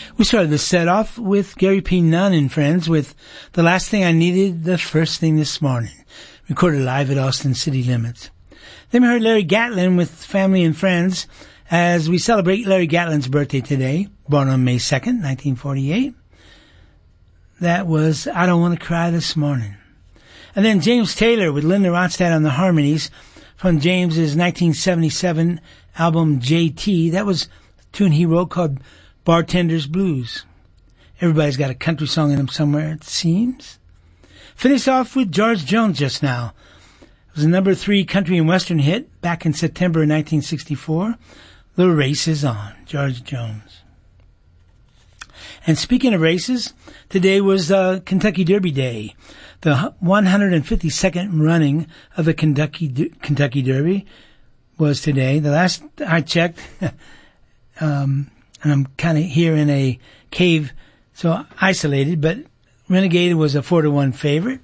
We started the set off with Gary P. Nunn and Friends with The Last Thing I Needed, the First Thing This Morning, recorded live at Austin City Limits. Then we heard Larry Gatlin with Family and Friends as we celebrate Larry Gatlin's birthday today, born on May 2nd, 1948. That was I Don't Want to Cry This Morning. And then James Taylor with Linda Ronstadt on the harmonies from James's 1977 album JT. That was a tune he wrote called Bartender's Blues. Everybody's got a country song in them somewhere, it seems. Finish off with George Jones just now. It was a number 3 country and western hit back in September 1964. The Race is On, George Jones. And speaking of races, today was Kentucky Derby Day. The 152nd running of the Kentucky Derby was today. The last I checked, and I'm kind of here in a cave, so isolated, but Renegade was a 4-1 favorite.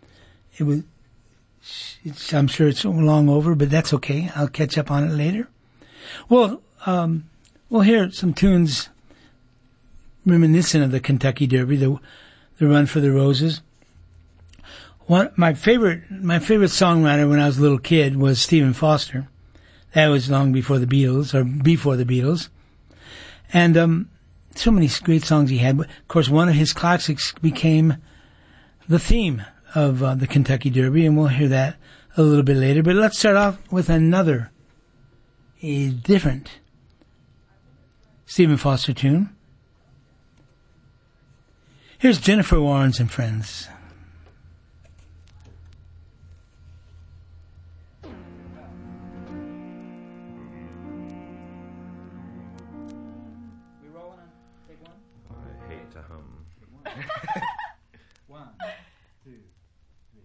I'm sure it's long over, but that's okay. I'll catch up on it later. Well, we'll hear some tunes reminiscent of the Kentucky Derby, the Run for the Roses. My favorite songwriter when I was a little kid was Stephen Foster. That was long before the Beatles, or before the Beatles. And so many great songs he had. Of course, one of his classics became the theme of the Kentucky Derby, and we'll hear that a little bit later. But let's start off with a different Stephen Foster tune. Here's Jennifer Warnes and Friends. We rolling on take one? I hate to hum.